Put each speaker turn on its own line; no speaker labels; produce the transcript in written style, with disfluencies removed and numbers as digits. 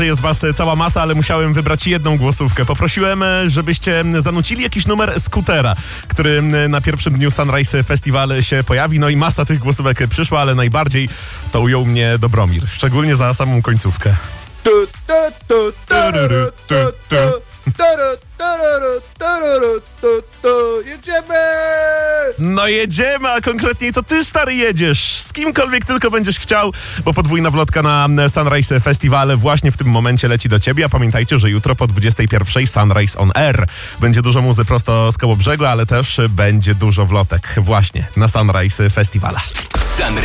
Jest was cała masa, ale musiałem wybrać jedną głosówkę. Poprosiłem, żebyście zanucili jakiś numer Skutera, który na pierwszym dniu Sunrise Festival się pojawi. No i masa tych głosówek przyszła, ale najbardziej to ujął mnie Dobromir. Szczególnie za samą końcówkę.
Jedziemy!
No jedziemy, a konkretniej to ty, stary, jedziesz. Z kimkolwiek tylko będziesz chciał, bo podwójna wlotka na Sunrise Festival właśnie w tym momencie leci do ciebie. A pamiętajcie, że jutro po 21:00 Sunrise on Air. Będzie dużo muzy prosto z Kołobrzegu, ale też będzie dużo wlotek właśnie na Sunrise Festivala.